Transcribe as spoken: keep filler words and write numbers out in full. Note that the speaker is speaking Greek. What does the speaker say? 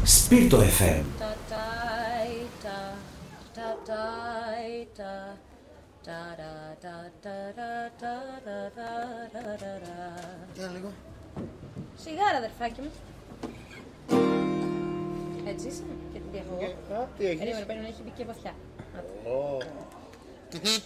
Σπίρτο εφ εμ. Κοίτα λίγο. Σιγάρα, αδερφάκι μου. Έτσι είσαι και την διαγωγώ. Τι έχεις? Περίμενε, πρέπει να έχει μπει και βαθιά. Τι τι?